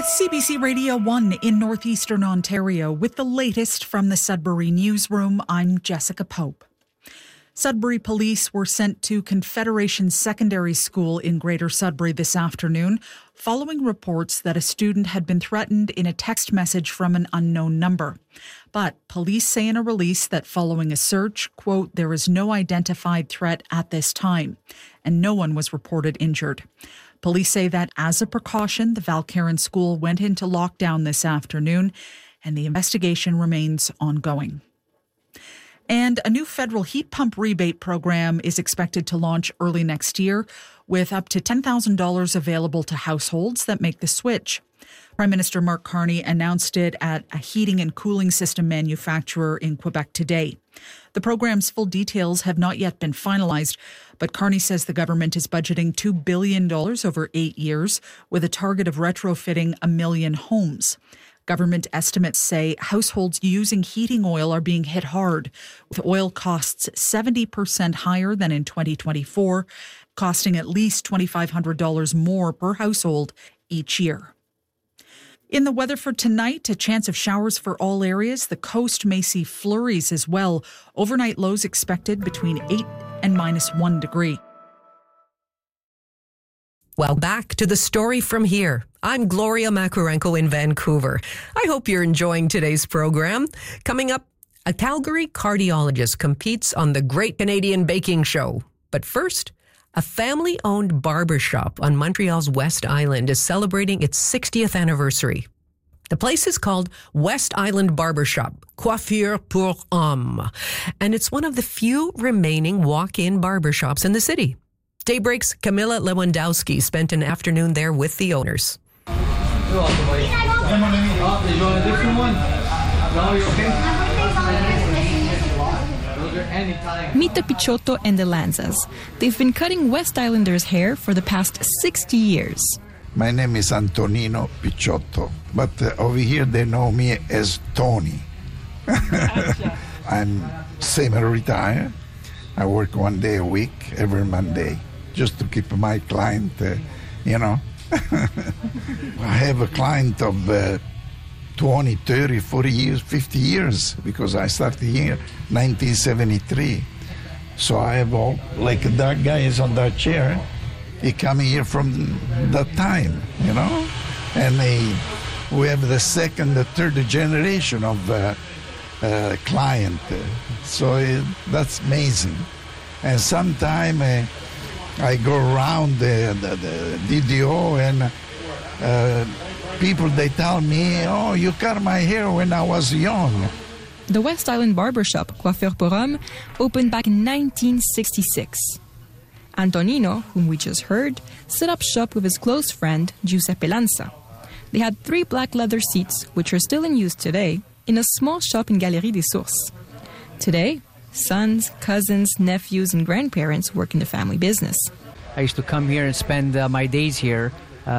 It's CBC Radio 1 in northeastern Ontario with the latest from the Sudbury newsroom. I'm Jessica Pope. Sudbury police were sent to Confederation Secondary School in Greater Sudbury this afternoon following reports that a student had been threatened in a text message from an unknown number. But police say in a release that following a search, quote, there is no identified threat at this time, and no one was reported injured. Police say that as a precaution, the Valcaron School went into lockdown this afternoon, and the investigation remains ongoing. And a new federal heat pump rebate program is expected to launch early next year, with up to $10,000 available to households that make the switch. Prime Minister Mark Carney announced it at a heating and cooling system manufacturer in Quebec today. The program's full details have not yet been finalized, but Carney says the government is budgeting $2 billion over 8 years, with a target of retrofitting 1 million homes. Government estimates say households using heating oil are being hit hard, with oil costs 70% higher than in 2024, costing at least $2,500 more per household each year. In the weather for tonight, a chance of showers for all areas. The coast may see flurries as well. Overnight lows expected between 8 and -1 degree. Well, back to the story from here. I'm Gloria Makurenko in Vancouver. I hope you're enjoying today's program. Coming up, a Calgary cardiologist competes on the Great Canadian Baking Show. But first, a family-owned barbershop on Montreal's West Island is celebrating its 60th anniversary. The place is called West Island Barbershop, Coiffure pour Hommes, and it's one of the few remaining walk-in barbershops in the city. Daybreak's Camilla Lewandowski spent an afternoon there with the owners. Meet the Pichotto and the Lanzas. They've been cutting West Islanders' hair for the past 60 years. My name is Antonino Pichotto, but over here they know me as Tony. I'm semi-retired. I work 1 day a week, every Monday, just to keep my client, I have a client of 20, 30, 40 years, 50 years, because I started here 1973. So I have all, like that guy is on that chair, he come here from that time, and we have the second, the third generation of client. So that's amazing. And sometime I go around the DDO and people, they tell me, oh, you cut my hair when I was young. The West Island Barbershop, Coiffure pour Hommes, opened back in 1966. Antonino, whom we just heard, set up shop with his close friend, Giuseppe Lanza. They had 3 black leather seats, which are still in use today, in a small shop in Galerie des Sources. Today, sons, cousins, nephews, and grandparents work in the family business. I used to come here and spend my days here